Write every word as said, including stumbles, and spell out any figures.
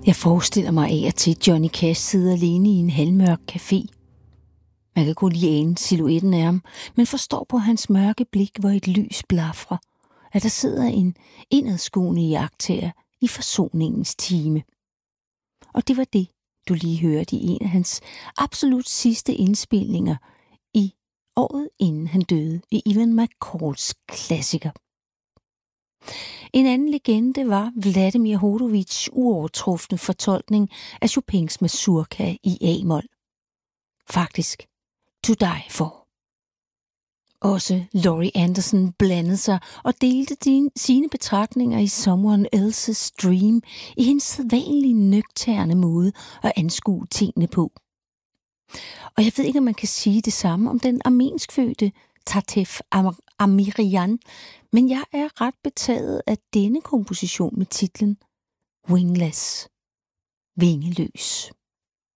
Jeg forestiller mig af og til Johnny Cash sidder alene i en halvmørk café. Man kan kun lige ane silhuetten af ham, men forstår på hans mørke blik, hvor et lys blafrer, at der sidder en indadskuende iagttager i forsoningens time. Og det var det, du lige hørte i en af hans absolut sidste indspilninger i året inden han døde i Evan McCalls klassiker. En anden legende var Vladimir Horowitz' uovertrufne fortolkning af Chopins mazurka i A-mol. Faktisk To Die For. Også Laurie Anderson blandede sig og delte din, sine betragtninger i Someone Else's Dream i hendes sædvanlige nøgterne måde at anskue tingene på. Og jeg ved ikke, om man kan sige det samme om den armenskfødte Tatef Amirian, men jeg er ret betaget af denne komposition med titlen Wingless, vingeløs.